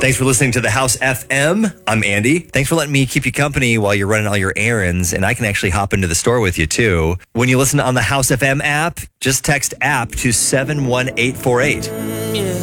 Thanks for listening to the House FM. I'm Andy. Thanks for letting me keep you company while you're running all your errands, and I can actually hop into the store with you too. When you listen on the House FM app, just text app to 71848.